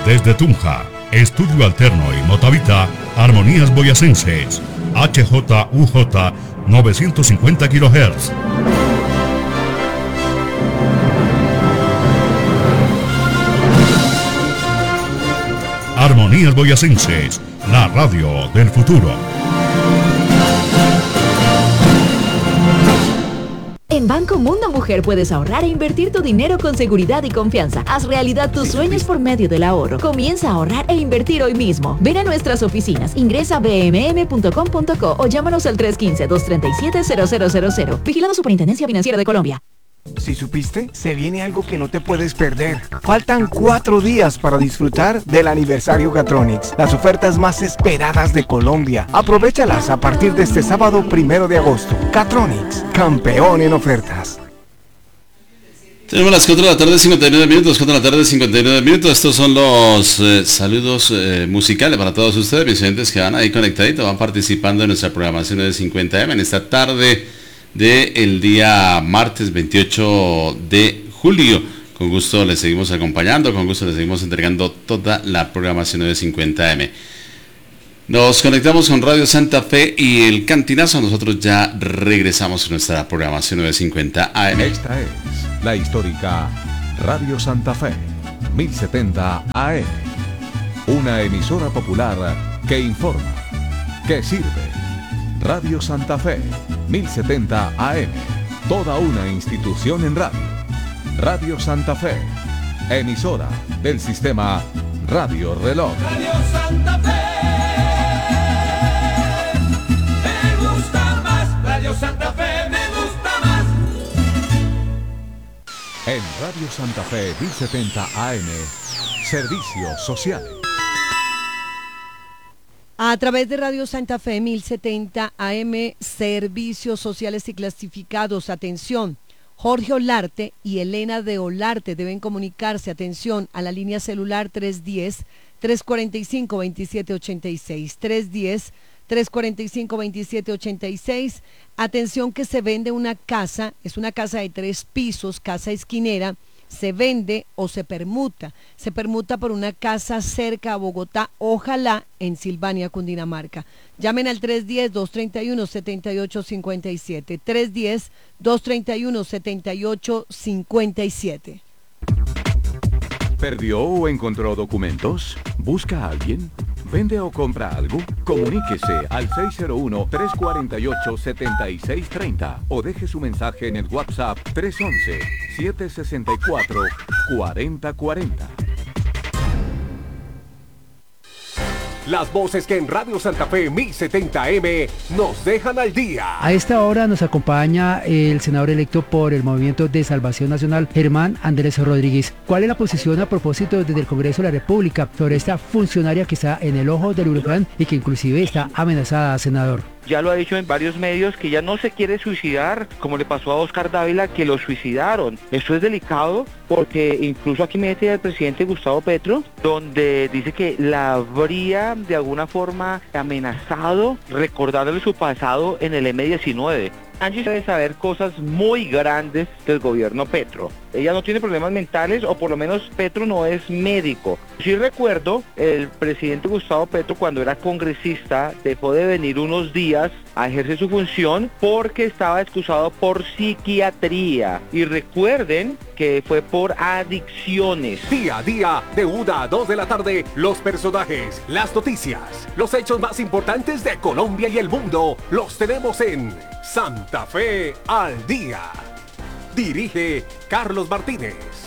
Desde Tunja, Estudio Alterno y Motavita, Armonías Boyacenses, HJUJ 950 kHz. Armonías Boyacenses, la radio del futuro. En Banco Mundo Mujer puedes ahorrar e invertir tu dinero con seguridad y confianza. Haz realidad tus sueños por medio del ahorro. Comienza a ahorrar e invertir hoy mismo. Ven a nuestras oficinas, ingresa a bmm.com.co o llámanos al 315-237-0000. Vigilado Superintendencia Financiera de Colombia. Si supiste, se viene algo que no te puedes perder. Faltan 4 días para disfrutar del aniversario Catronics, las ofertas más esperadas de Colombia. Aprovéchalas a partir de este sábado 1 de agosto. Catronics, campeón en ofertas. Tenemos las 4 de la tarde, 59 minutos, 4 de la tarde, 59 minutos. Estos son los saludos musicales para todos ustedes, mis oyentes que van ahí conectaditos, van participando en nuestra programación de 50M en esta tarde del día martes 28 de julio. Con gusto les seguimos acompañando, con gusto les seguimos entregando toda la programación de 50M. Nos conectamos con Radio Santa Fe y el Cantinazo. Nosotros ya regresamos a nuestra programación de 50 AM. Esta es la histórica Radio Santa Fe 1070 AM, una emisora popular que informa, que sirve. Radio Santa Fe 1070 AM, toda una institución en radio. Radio Santa Fe, emisora del sistema Radio Reloj. Radio Santa Fe, me gusta más. Radio Santa Fe, me gusta más. En Radio Santa Fe 1070 AM, servicios sociales. A través de Radio Santa Fe 1070 AM, servicios sociales y clasificados. Atención, Jorge Olarte y Elena de Olarte deben comunicarse, atención, a la línea celular 310-345-2786. 345-2786. Atención que se vende una casa, es una casa de 3 pisos, casa esquinera. Se vende o se permuta por una casa cerca a Bogotá, ojalá en Silvania, Cundinamarca. Llamen al 310-231-7857, 310-231-7857. ¿Perdió o encontró documentos? ¿Busca a alguien? ¿Vende o compra algo? Comuníquese al 601-348-7630 o deje su mensaje en el WhatsApp 311-764-4040. Las voces que en Radio Santa Fe 1070M nos dejan al día. A esta hora nos acompaña el senador electo por el Movimiento de Salvación Nacional, Germán Andrés Rodríguez. ¿Cuál es la posición a propósito desde el Congreso de la República sobre esta funcionaria que está en el ojo del huracán y que inclusive está amenazada, senador? Ya lo ha dicho en varios medios que ya no se quiere suicidar, como le pasó a Oscar Dávila, que lo suicidaron. Esto es delicado porque incluso aquí mete al presidente Gustavo Petro, donde dice que la habría de alguna forma amenazado, recordándole su pasado en el M-19. Angie debe saber cosas muy grandes del gobierno Petro. Ella no tiene problemas mentales, o por lo menos Petro no es médico. Sí recuerdo, el presidente Gustavo Petro, cuando era congresista, dejó de venir unos días a ejercer su función porque estaba excusado por psiquiatría. Y recuerden que fue por adicciones. Día a día, de 1 a 2 de la tarde, los personajes, las noticias, los hechos más importantes de Colombia y el mundo, los tenemos en Santa Fe al Día. Dirige Carlos Martínez.